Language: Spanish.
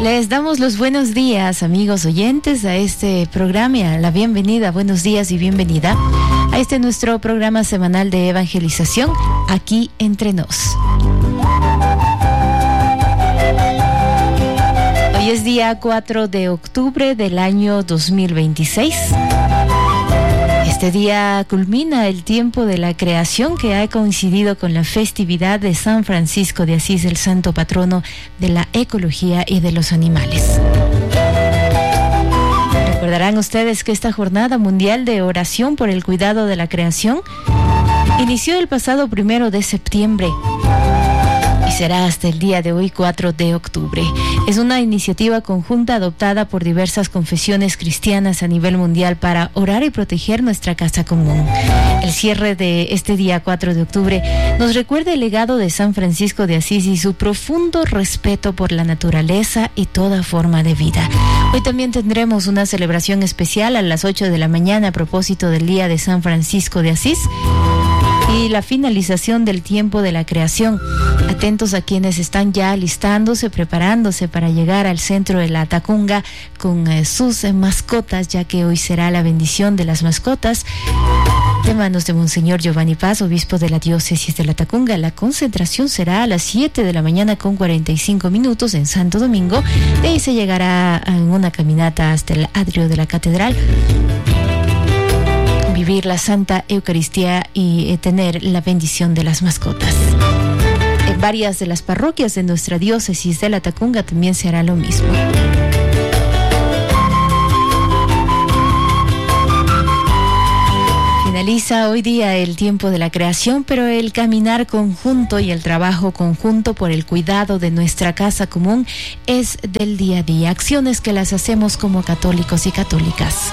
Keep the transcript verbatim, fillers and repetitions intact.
Les damos los buenos días, amigos oyentes, a este programa, la bienvenida, buenos días y bienvenida a este nuestro programa semanal de evangelización, Aquí Entre Nos. Hoy es día cuatro de octubre del año dos mil veintiséis. Este día culmina el tiempo de la creación, que ha coincidido con la festividad de San Francisco de Asís, el santo patrono de la ecología y de los animales. Recordarán ustedes que esta jornada mundial de oración por el cuidado de la creación inició el pasado primero de septiembre y será hasta el día de hoy, cuatro de octubre. Es una iniciativa conjunta adoptada por diversas confesiones cristianas a nivel mundial para orar y proteger nuestra casa común. El cierre de este día cuatro de octubre nos recuerda el legado de San Francisco de Asís y su profundo respeto por la naturaleza y toda forma de vida. Hoy también tendremos una celebración especial a las ocho de la mañana a propósito del día de San Francisco de Asís y la finalización del tiempo de la creación. Atentos a quienes están ya alistándose, preparándose para llegar al centro de la Tacunga con eh, sus eh, mascotas, ya que hoy será la bendición de las mascotas de manos de Monseñor Giovanni Paz, obispo de la diócesis de la Tacunga. La concentración será a las siete de la mañana con cuarenta y cinco minutos en Santo Domingo. De ahí se llegará en una caminata hasta el atrio de la catedral, vivir la Santa Eucaristía y eh, tener la bendición de las mascotas. En varias de las parroquias de nuestra diócesis de la Tacunga también se hará lo mismo. Finaliza hoy día el tiempo de la creación, pero el caminar conjunto y el trabajo conjunto por el cuidado de nuestra casa común es del día a día, acciones que las hacemos como católicos y católicas.